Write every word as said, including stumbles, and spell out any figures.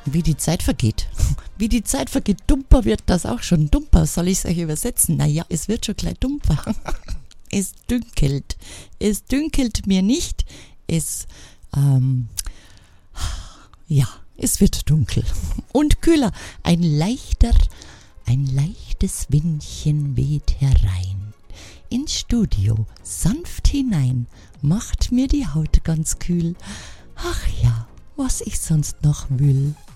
Wie die Zeit vergeht. Wie die Zeit vergeht, dumper wird das auch schon. Dumper, soll ich es euch übersetzen? Naja, es wird schon gleich dumper. Es dünkelt. Es dünkelt mir nicht. Es, ähm, ja, es wird dunkel. Und kühler. Ein leichter, ein leichtes Windchen weht herein. Ins Studio, sanft hinein, macht mir die Haut ganz kühl. Ach ja, was ich sonst noch will.